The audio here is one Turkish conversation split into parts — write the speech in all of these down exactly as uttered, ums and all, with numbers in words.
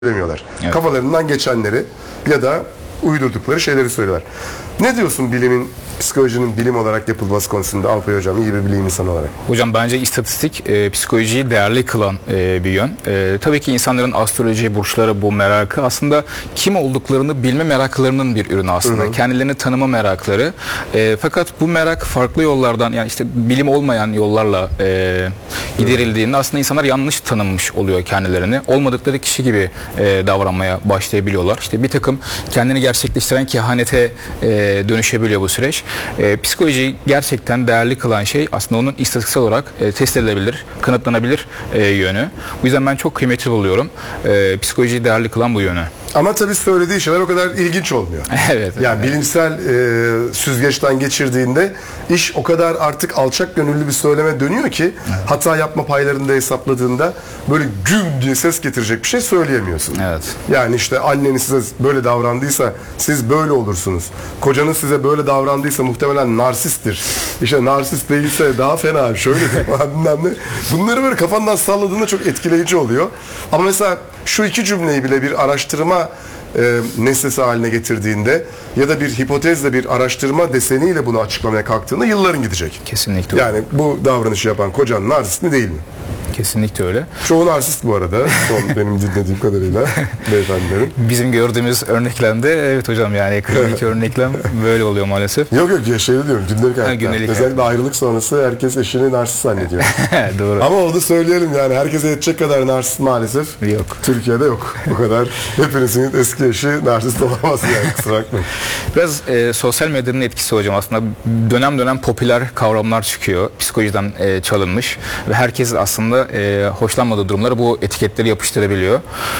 söylemiyorlar. Evet. Kafalarından geçenleri ya da uydurdukları şeyleri söylüyorlar. Ne diyorsun bilimin, psikolojinin bilim olarak yapılması konusunda Alpay Hocam, iyi bir bilim insanı olarak? Hocam bence istatistik e, psikolojiyi değerli kılan e, bir yön. E, tabii ki insanların astroloji, burçları, bu merakı aslında kim olduklarını bilme meraklarının bir ürünü aslında. Hı hı. Kendilerini tanıma merakları. E, fakat bu merak farklı yollardan, yani işte bilim olmayan yollarla e, giderildiğinde aslında insanlar yanlış tanımış oluyor kendilerini. Olmadıkları kişi gibi e, davranmaya başlayabiliyorlar. İşte bir takım kendini gerçekleştiren kehanete e, dönüşebiliyor bu süreç. E, psikolojiyi gerçekten değerli kılan şey aslında onun istatistiksel olarak e, test edilebilir, kanıtlanabilir e, yönü. Bu yüzden ben çok kıymetli buluyorum. E, psikolojiyi değerli kılan bu yönü. Ama tabii söylediği şeyler o kadar ilginç olmuyor. Evet. Yani evet. bilimsel e, süzgeçten geçirdiğinde iş o kadar artık alçak gönüllü bir söyleme dönüyor ki evet. hata yapma paylarını da hesapladığında böyle güm diye ses getirecek bir şey söyleyemiyorsun. Evet. Yani işte anneniz size böyle davrandıysa siz böyle olursunuz. Kocanız size böyle davrandıysa muhtemelen narsisttir. İşte narsist değilse daha fena şöyle bilmem ne. Bunları böyle kafandan salladığında çok etkileyici oluyor. Ama mesela şu iki cümleyi bile bir araştırma e, nesnesi haline getirdiğinde ya da bir hipotezle bir araştırma deseniyle bunu açıklamaya kalktığında yılların gidecek. Kesinlikle. Yani bu davranışı yapan kocan narsist mi değil mi? Kesinlikle öyle. Çoğu narsist bu arada. Son benim dinlediğim kadarıyla beyefendilerin. Bizim gördüğümüz örneklemde evet hocam, yani klinik örneklem böyle oluyor maalesef. Yok yok şey diyorum gündelik hayatta. Gündelik Özellikle ayrılık sonrası herkes eşini narsist zannediyor. Doğru. Ama onu söyleyelim, yani herkese yetecek kadar narsist maalesef yok. Türkiye'de yok. Bu kadar hepinizin eski eşi narsist olamaz yani, kusura bakmayın. Biraz e, sosyal medyanın etkisi hocam, aslında dönem dönem popüler kavramlar çıkıyor. Psikolojiden e, çalınmış ve herkes aslında e, hoşlanmadığı durumlara bu etiketleri yapıştırabiliyor.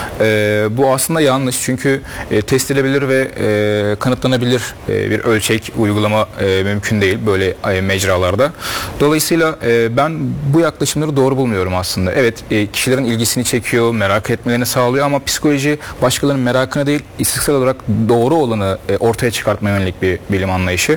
E, bu aslında yanlış, çünkü e, test edilebilir ve e, kanıtlanabilir e, bir ölçek, uygulama e, mümkün değil böyle e, mecralarda. Dolayısıyla e, ben bu yaklaşımları doğru bulmuyorum aslında. Evet, e, kişilerin ilgisini çekiyor, merak etmelerini sağlıyor ama psikoloji başkalarının merakına değil, istatistiksel olarak doğru olanı e, ortaya çıkartmaya yönelik bir bilim anlayışı.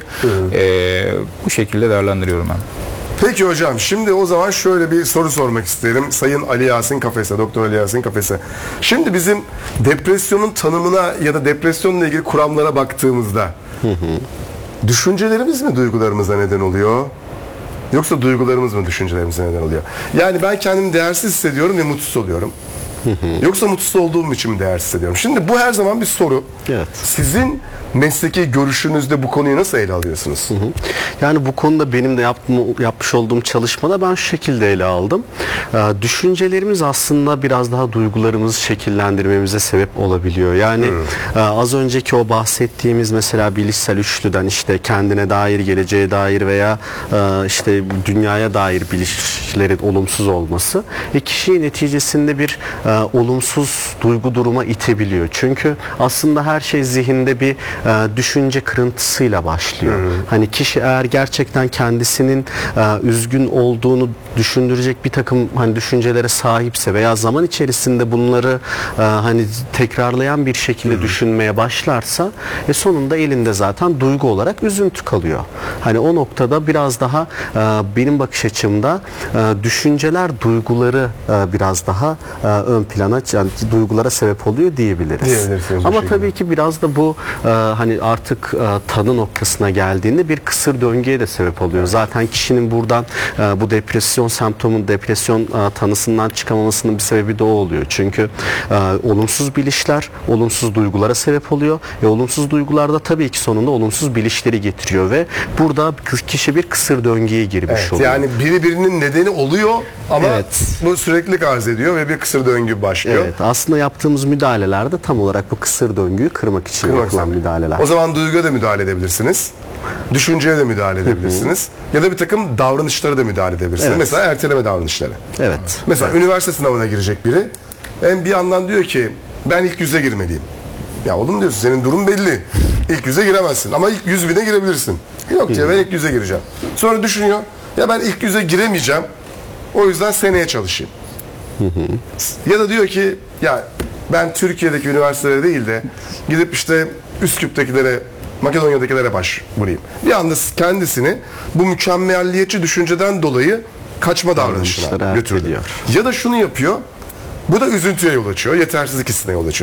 E, bu şekilde değerlendiriyorum ben. Peki hocam, şimdi o zaman şöyle bir soru sormak isterim Sayın Ali Yasin Kafes'e, Doktor Ali Yasin Kafes'e. Şimdi bizim depresyonun tanımına ya da depresyonla ilgili kuramlara baktığımızda hı hı. düşüncelerimiz mi duygularımıza neden oluyor? Yoksa duygularımız mı düşüncelerimize neden oluyor? Yani ben kendimi değersiz hissediyorum ve mutsuz oluyorum. Hı hı. Yoksa mutsuz olduğum için mi değersiz hissediyorum? Şimdi bu her zaman bir soru. Evet. Sizin mesleki görüşünüzde bu konuyu nasıl ele alıyorsunuz? Hı hı. Yani bu konuda benim de yaptığım, yapmış olduğum çalışmada ben şu şekilde ele aldım. Ee, düşüncelerimiz aslında biraz daha duygularımızı şekillendirmemize sebep olabiliyor. Yani e, az önceki o bahsettiğimiz mesela bilişsel üçlüden, işte kendine dair, geleceğe dair veya e, işte dünyaya dair bilişlerin olumsuz olması e, kişiyi neticesinde bir e, olumsuz duygu duruma itebiliyor. Çünkü aslında her şey zihinde bir e, düşünce kırıntısıyla başlıyor. Hı. Hani kişi eğer gerçekten kendisinin e, üzgün olduğunu düşündürecek bir takım hani düşüncelere sahipse veya zaman içerisinde bunları e, hani tekrarlayan bir şekilde Hı. düşünmeye başlarsa e, sonunda elinde zaten duygu olarak üzüntü kalıyor. Hani o noktada biraz daha e, benim bakış açımda e, düşünceler duyguları e, biraz daha e, ön plana, yani duygulara sebep oluyor diyebiliriz. Ama tabii ki biraz da bu e, hani artık e, tanı noktasına geldiğinde bir kısır döngüye de sebep oluyor. Zaten kişinin buradan e, bu depresyon semptomun, depresyon e, tanısından çıkamamasının bir sebebi de o oluyor. Çünkü e, olumsuz bilişler olumsuz duygulara sebep oluyor. E, olumsuz duygular da tabii ki sonunda olumsuz bilişleri getiriyor ve burada kişi bir kısır döngüye girmiş evet, oluyor. Yani biri birinin nedeni oluyor ama evet. bu sürekli arz ediyor ve bir kısır döngü başlıyor. Evet, aslında yaptığımız müdahaleler de tam olarak bu kısır döngüyü kırmak için kırmak yapılan için. müdahaleler. O zaman duyguya da müdahale edebilirsiniz. Düşünceye de müdahale edebilirsiniz. Hı hı. Ya da bir takım davranışlara da müdahale edebilirsiniz. Evet. Mesela erteleme davranışları. Evet. Mesela evet. üniversite sınavına girecek biri. Hem bir yandan diyor ki ben ilk yüze girmeliyim. Ya oğlum diyorsun, senin durum belli. İlk yüze giremezsin ama ilk yüz bine girebilirsin. Yok diyor, ben ilk yüze gireceğim. Sonra düşünüyor, ya ben ilk yüze giremeyeceğim. O yüzden seneye çalışayım. Hı hı. Ya da diyor ki ya ben Türkiye'deki üniversitelere değil de gidip işte Üsküp'tekilere, Makedonya'dakilere başvurayım. Bir anda kendisini bu mükemmelliyetçi düşünceden dolayı kaçma davranışına götürüyor. Ya da şunu yapıyor. Bu da üzüntüye yol açıyor, yetersizlik hissine yol açıyor.